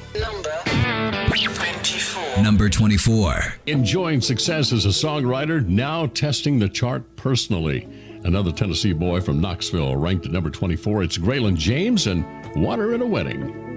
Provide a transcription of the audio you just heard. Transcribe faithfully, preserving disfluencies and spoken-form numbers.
Number twenty-four. Number twenty-four. Enjoying success as a songwriter, now testing the chart personally. Another Tennessee boy from Knoxville ranked at number twenty-four. It's Graylin James and Water in a Wedding.